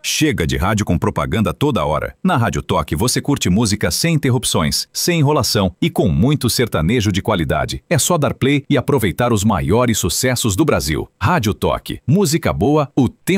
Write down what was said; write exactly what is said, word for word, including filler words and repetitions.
Chega de rádio com propaganda toda hora. Na Rádio Toque você curte música sem interrupções, sem enrolação e com muito sertanejo de qualidade. É só dar play e aproveitar os maiores sucessos do Brasil. Rádio Toque. Música boa o tempo